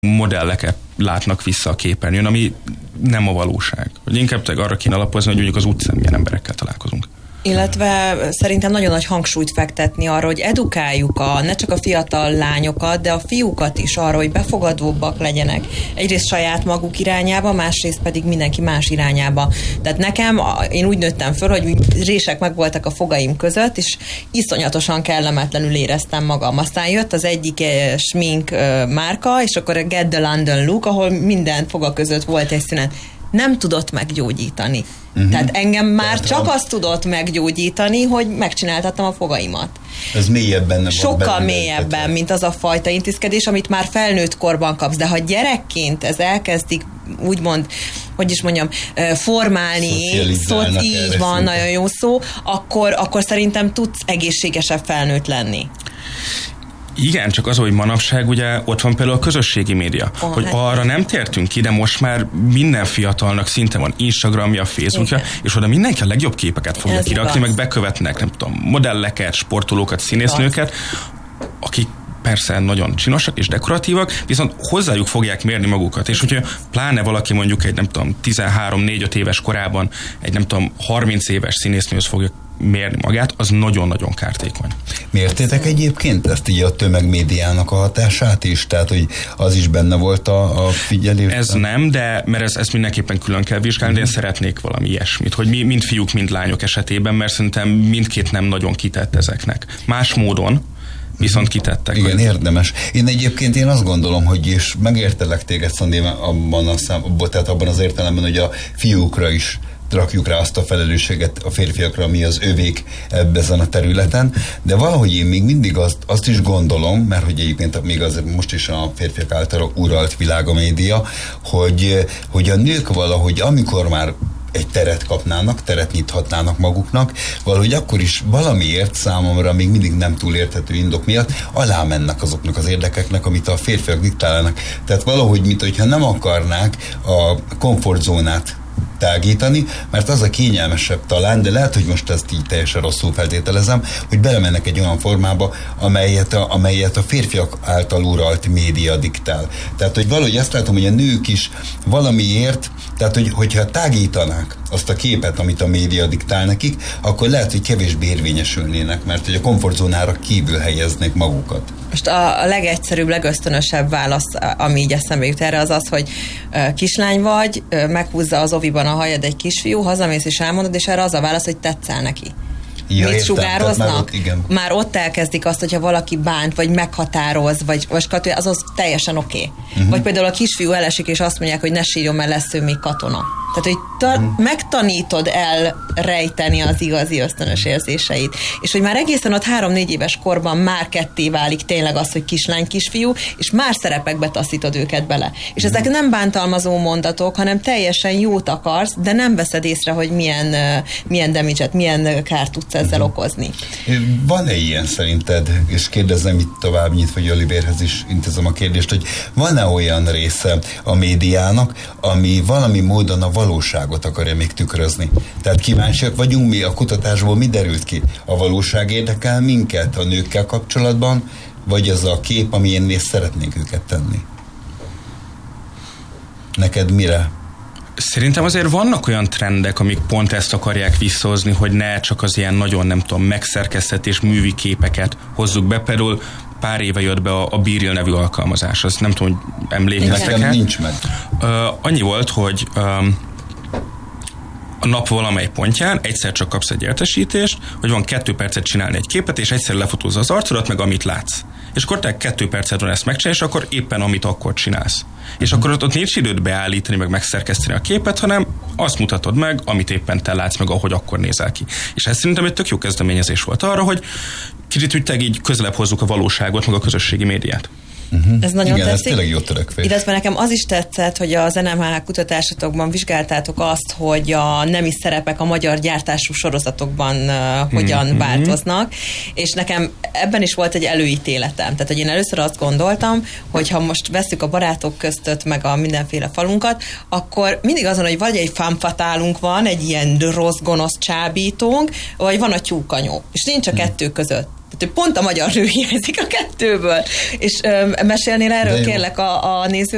modelleket látnak vissza a képernyőn, ami nem a valóság. Hogy inkább arra kéne alapozni, hogy mondjuk az utcán milyen emberekkel találkozunk. Illetve szerintem nagyon nagy hangsúlyt fektetni arra, hogy edukáljuk ne csak a fiatal lányokat, de a fiúkat is arra, hogy befogadóbbak legyenek. Egyrészt saját maguk irányába, másrészt pedig mindenki más irányába. Tehát nekem, én úgy nőttem föl, hogy rések megvoltak a fogaim között, és iszonyatosan kellemetlenül éreztem magam. Aztán jött az egyik smink márka, és akkor a Get the London Look, ahol minden foga között volt egy szünet. Nem tudott meggyógyítani. Tehát engem már csak azt tudott meggyógyítani, hogy megcsináltattam a fogaimat. Ez mélyebben nem sokkal mélyebben, mint az a fajta intézkedés, amit már felnőtt korban kapsz. De ha gyerekként ez elkezdik, úgymond, hogy is mondjam, formálni, így van, nagyon jó szó, akkor szerintem tudsz egészségesebb felnőtt lenni. Igen, csak az, hogy manapság ugye ott van például a közösségi média, hogy arra nem tértünk ki, de most már minden fiatalnak szinte van Instagramja, Facebookja, igen. És oda mindenki a legjobb képeket fogja ez kirakni, meg bekövetnek, nem tudom, modelleket, sportolókat, színésznőket, akik persze nagyon csinosak és dekoratívak, viszont hozzájuk fogják mérni magukat. És hogyha pláne valaki mondjuk egy, nem tudom, 13-4-5 éves korában egy, nem tudom, 30 éves színésznőhöz fogja mérni magát, az nagyon-nagyon kártékony. Mértétek egyébként ezt így a tömegmédiának a hatását is? Tehát, hogy az is benne volt a figyelésben? Ez nem, de mert ezt mindenképpen külön kell vizsgálni, de én szeretnék valami ilyesmit, hogy mi mind fiúk, mind lányok esetében, mert szerintem mindkét nem nagyon kitett ezeknek. Más módon viszont kitettek. Igen, hogy... érdemes. Én azt gondolom, hogy és megértelek téged, Szandi, abban az értelemben, hogy a fiúkra is rakjuk rá azt a felelősséget a férfiakra, ami az övék ezen a területen, de valahogy én még mindig azt is gondolom, mert hogy egyébként még az most is a férfiak által uralt világ a média, hogy a nők valahogy, amikor már egy teret kapnának, teret nyithatnának maguknak, valahogy akkor is valamiért számomra még mindig nem túl érthető indok miatt alá mennek azoknak az érdekeknek, amit a férfiak diktálnak. Tehát valahogy, mint hogyha nem akarnák a komfortzónát tágítani, mert az a kényelmesebb talán, de lehet, hogy most ezt így teljesen rosszul feltételezem, hogy belemennek egy olyan formába, amelyet a férfiak által uralt média diktál. Tehát, hogy valahogy azt látom, hogy a nők is valamiért, tehát, hogyha tágítanák azt a képet, amit a média diktál nekik, akkor lehet, hogy kevésbé érvényesülnének, mert hogy a komfortzónára kívül helyeznék magukat. Most a legegyszerűbb, legösztönösebb válasz, ami így eszembe jut erre, az, hogy kislány vagy, meghúzza az oviban a hajad egy kisfiú, hazamész és elmondod, és erre az a válasz, hogy tetszel neki. Ja, mit sugároznak? Már ott elkezdik azt, hogyha valaki bánt, vagy meghatároz, vagy az teljesen oké. Vagy például a kisfiú elesik, és azt mondják, hogy ne sírjon, mert lesz ő még katona. Tehát, hogy megtanítod elrejteni az igazi ösztönös érzéseit. És hogy már egészen ott 3-4 éves korban már ketté válik tényleg az, hogy kislány, kisfiú, és már szerepekbe taszítod őket bele. És ezek nem bántalmazó mondatok, hanem teljesen jót akarsz, de nem veszed észre, hogy milyen damage-et, milyen kárt tudsz ezzel okozni. Van-e ilyen szerinted, és kérdezem itt tovább nyitva, hogy Oliverhez is intézem a kérdést, hogy van-e olyan része a médiának, ami valami módon a valóságot akarja még tükrözni? Tehát kíváncsiak vagyunk, mi a kutatásból mi derült ki? A valóság érdekel minket a nőkkel kapcsolatban, vagy az a kép, amilyennél szeretnénk őket tenni? Neked mire? Szerintem azért vannak olyan trendek, amik pont ezt akarják visszahozni, hogy ne csak az ilyen nagyon, nem tudom, megszerkesztetés művi képeket hozzuk be. Például pár éve jött be a BeReal nevű alkalmazás. Azt nem tudom, hogy emlékeztek-e. Nekem nincs meg. Annyi volt, hogy a nap valamely pontján egyszer csak kapsz egy értesítést, hogy van 2 percet csinálni egy képet, és egyszer lefotózza az arcodat, meg amit látsz. És akkor te 2 percet van ezt megcsinálni, és akkor éppen amit akkor csinálsz. És akkor ott nincs időt beállítani, meg megszerkeszteni a képet, hanem azt mutatod meg, amit éppen te látsz, meg ahogy akkor nézel ki. És ez szerintem egy tök jó kezdeményezés volt arra, hogy kicsit úgy így közelebb hozzuk a valóságot, meg a közösségi médiát. Ez nagyon igen, tetszik. Ez tényleg jó törekvés. Illetve nekem az is tetszett, hogy az NMH kutatásatokban vizsgáltátok azt, hogy a nemi szerepek a magyar gyártású sorozatokban hogyan változnak, és nekem ebben is volt egy előítéletem. Tehát, hogy én először azt gondoltam, hogy ha most vesszük a Barátok köztöt, meg a mindenféle falunkat, akkor mindig azon, hogy vagy egy femme fatálunk van, egy ilyen rossz, gonosz csábítónk, vagy van a tyúkanyó. És nincs a kettő között. Tehát pont a magyar nő hiányzik a kettőből. És mesélnél erről kérlek a nézők